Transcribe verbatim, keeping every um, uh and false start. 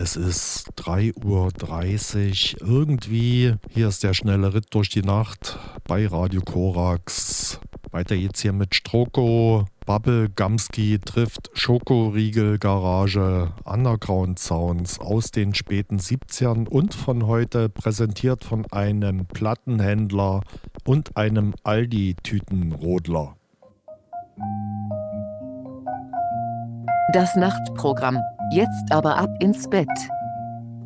Es ist drei Uhr dreißig. Irgendwie, hier ist der schnelle Ritt durch die Nacht bei Radio Korax. Weiter geht's hier mit Stroko, Bubble, Gamski trifft Schokoriegel, Garage, Underground Sounds aus den späten siebzigern und von heute präsentiert von einem Plattenhändler und einem Aldi-Tütenrodler. Das Nachtprogramm. Jetzt aber ab ins Bett.